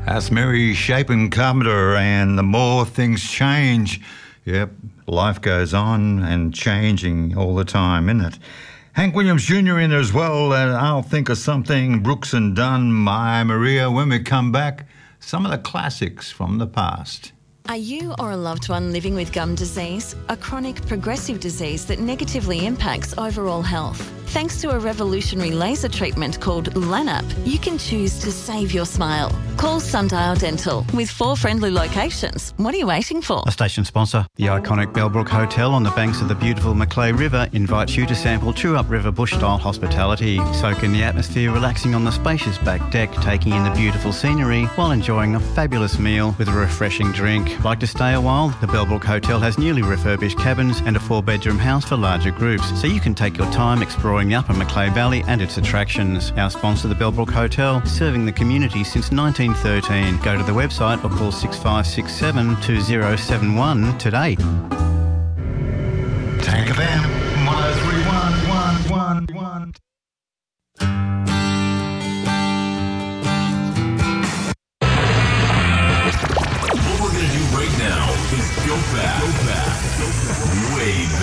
That's Mary Chapin Carpenter, and the more things change, yep, life goes on and changing all the time, isn't it? Hank Williams Jr. in there as well, and I'll Think of Something, Brooks and Dunn, My Maria. When we come back, some of the classics from the past. Are you or a loved one living with gum disease, a chronic progressive disease that negatively impacts overall health? Thanks to a revolutionary laser treatment called LANAP, you can choose to save your smile. Call Sundial Dental with 4 friendly locations. What are you waiting for? A station sponsor. The iconic Bellbrook Hotel on the banks of the beautiful Macleay River invites you to sample true upriver bush-style hospitality. Soak in the atmosphere, relaxing on the spacious back deck, taking in the beautiful scenery while enjoying a fabulous meal with a refreshing drink. Like to stay a while? The Bellbrook Hotel has newly refurbished cabins and a 4-bedroom house for larger groups, so you can take your time exploring the upper Macleay Valley and its attractions. Our sponsor, the Bellbrook Hotel, serving the community since 1913. Go to the website or call 6567 2071 today. Tank FM 103.